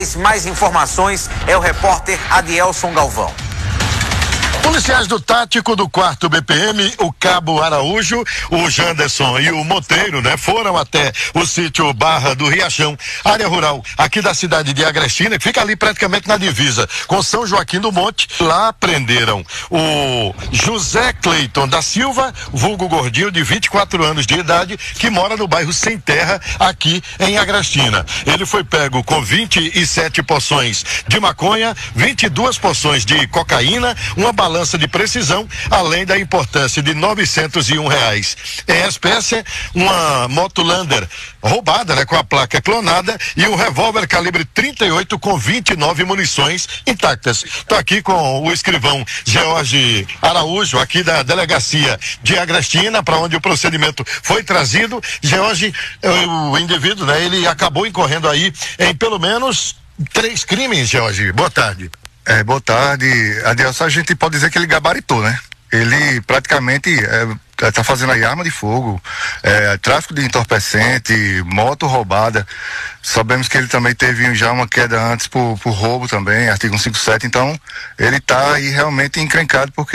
Mais informações é o repórter Adielson Galvão. Policiais do Tático do 4º BPM, o Cabo Araújo, o Janderson e o Moteiro, foram até o sítio Barra do Riachão, área rural aqui da cidade de Agrestina, que fica ali praticamente na divisa com São Joaquim do Monte. Lá prenderam o José Cleiton da Silva, vulgo Gordinho, de 24 anos de idade, que mora no bairro Sem Terra, aqui em Agrestina. Ele foi pego com 27 porções de maconha, 22 porções de cocaína, uma balança de precisão, além da importância de R$901. Em espécie, uma Motolander roubada, com a placa clonada, e um revólver calibre 38 com 29 munições intactas. Estou aqui com o escrivão George Araújo, aqui da delegacia de Agrestina, para onde o procedimento foi trazido. George, o indivíduo, ele acabou incorrendo aí em pelo menos 3 crimes, George. Boa tarde. Boa tarde, Adielson. A gente pode dizer que ele gabaritou, Ele praticamente está fazendo aí arma de fogo, tráfico de entorpecente, moto roubada. Sabemos que ele também teve já uma queda antes por roubo também, artigo 157. Então ele está aí realmente encrencado, porque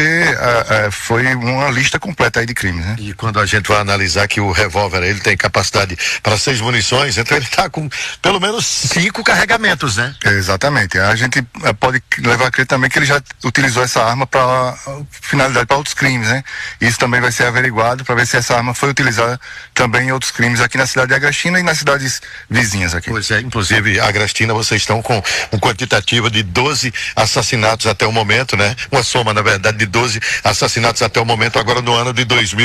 foi uma lista completa aí de crimes, E quando a gente vai analisar que o revólver ele tem capacidade para 6 munições, então ele está com pelo menos 5 carregamentos, Exatamente. A gente pode levar a crer também que ele já utilizou essa arma para finalidade para outros crimes, Isso também vai ser averiguado para ver se essa arma foi utilizada também em outros crimes aqui na cidade de Agrestina e nas cidades vizinhas aqui. Pois é, inclusive Agrestina, vocês estão com um quantitativo de 12 assassinatos até o momento, Uma soma, na verdade, de 12 assassinatos até o momento, agora no ano de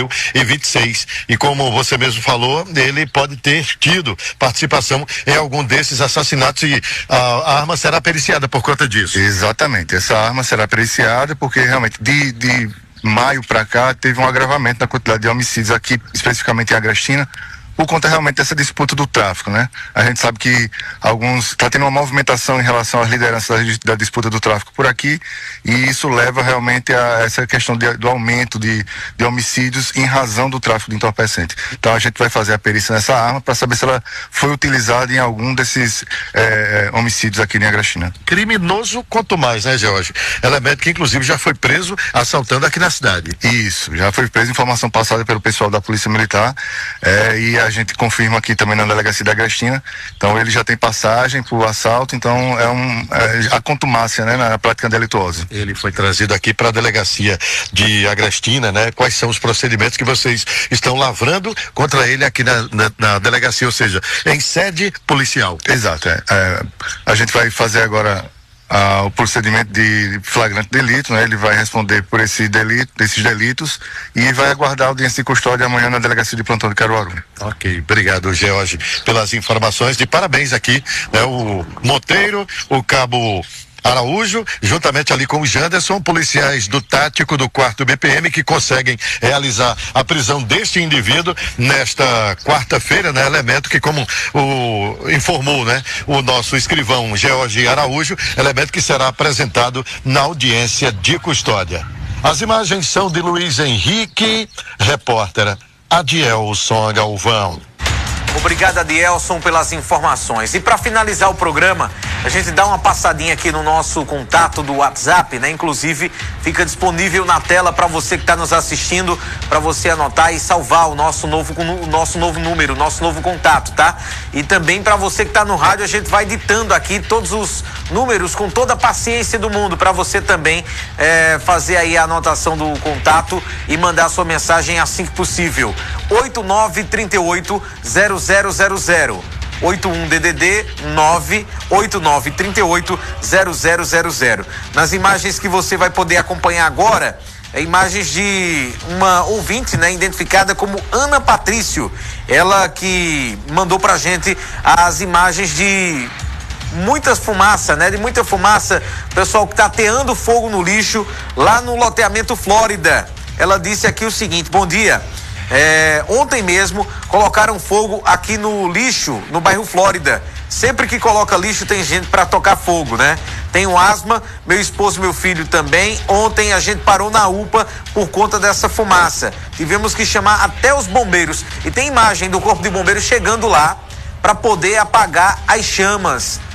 2026. E como você mesmo falou, ele pode ter tido participação em algum desses assassinatos e a arma será periciada por conta disso. Exatamente, essa arma será periciada porque realmente de maio para cá teve um agravamento na quantidade de homicídios aqui, especificamente em Agrestina, por conta realmente dessa disputa do tráfico, A gente sabe que está tendo uma movimentação em relação às lideranças da disputa do tráfico por aqui, e isso leva realmente a essa questão do aumento de homicídios em razão do tráfico de entorpecente. Então a gente vai fazer a perícia nessa arma para saber se ela foi utilizada em algum desses homicídios aqui em Agrestina. Criminoso quanto mais, George? Elemento que inclusive já foi preso assaltando aqui na cidade. Isso, já foi preso, informação passada pelo pessoal da Polícia Militar, e a gente confirma aqui também na delegacia da Agrestina. Então ele já tem passagem por assalto, então a contumácia, na prática delituosa. Ele foi trazido aqui para a delegacia de Agrestina, Quais são os procedimentos que vocês estão lavrando contra ele aqui na delegacia, ou seja, em sede policial? Exato, a gente vai fazer agora o procedimento de flagrante delito, Ele vai responder por esses delitos e vai aguardar a audiência de custódia amanhã na delegacia de plantão de Caruaru. Ok, obrigado, George, pelas informações. De parabéns aqui, o Moteiro, o Cabo Araújo, juntamente ali com o Janderson, policiais do Tático do 4º BPM, que conseguem realizar a prisão deste indivíduo nesta quarta-feira, elemento que, como informou, o nosso escrivão George Araújo, elemento que será apresentado na audiência de custódia. As imagens são de Luiz Henrique, repórter Adielson Galvão. Obrigado, Adielson, pelas informações. E para finalizar o programa, a gente dá uma passadinha aqui no nosso contato do WhatsApp, Inclusive, fica disponível na tela para você que está nos assistindo, para você anotar e salvar o nosso novo número, nosso novo contato, tá? E também para você que está no rádio, a gente vai ditando aqui todos os números com toda a paciência do mundo, para você também fazer aí a anotação do contato e mandar sua mensagem assim que possível. 8938-0000 81DDD 98938-0000. Nas imagens que você vai poder acompanhar agora, imagens de uma ouvinte, identificada como Ana Patrício. Ela que mandou pra gente as imagens de muita fumaça, de muita fumaça, pessoal que tá ateando fogo no lixo lá no loteamento Flórida. Ela disse aqui o seguinte: bom dia. Ontem mesmo colocaram fogo aqui no lixo, no bairro Flórida. Sempre que coloca lixo tem gente para tocar fogo, Tenho asma, meu esposo e meu filho também. Ontem a gente parou na UPA por conta dessa fumaça. Tivemos que chamar até os bombeiros. E tem imagem do corpo de bombeiros chegando lá para poder apagar as chamas.